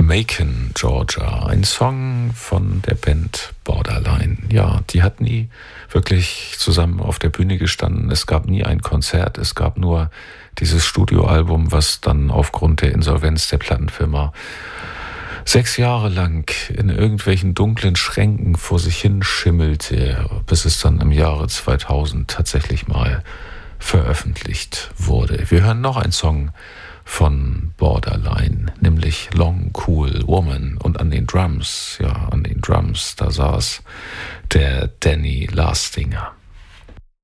Macon, Georgia. Ein Song von der Band Borderline. Ja, die hat nie wirklich zusammen auf der Bühne gestanden. Es gab nie ein Konzert. Es gab nur dieses Studioalbum, was dann aufgrund der Insolvenz der Plattenfirma 6 Jahre lang in irgendwelchen dunklen Schränken vor sich hin schimmelte, bis es dann im Jahre 2000 tatsächlich mal veröffentlicht wurde. Wir hören noch einen Song von Borderline, nämlich Long Cool Woman. Und an den Drums, da saß der Danny Lastinger.